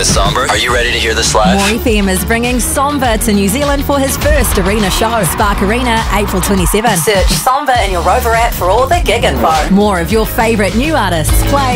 is Somber. Are you ready to hear this live? More FM is bringing Somber to New Zealand for his first arena show. Spark Arena, April 27. Search Somber in your Rover app for all the gig info. More of your favourite new artists play